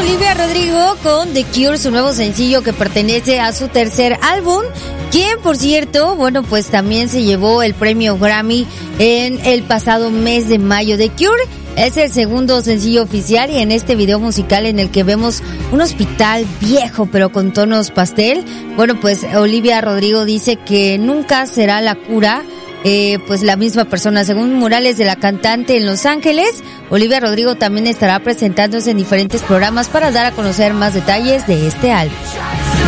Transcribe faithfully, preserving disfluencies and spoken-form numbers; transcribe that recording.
Olivia Rodrigo con The Cure, su nuevo sencillo que pertenece a su tercer álbum, quien, por cierto, bueno, pues también se llevó el premio Grammy en el pasado mes de mayo. The Cure es el segundo sencillo oficial y en este video musical en el que vemos un hospital viejo pero con tonos pastel, bueno, pues Olivia Rodrigo dice que nunca será la cura, eh, pues la misma persona. Según murales de la cantante en Los Ángeles, Olivia Rodrigo también estará presentándose en diferentes programas para dar a conocer más detalles de este álbum.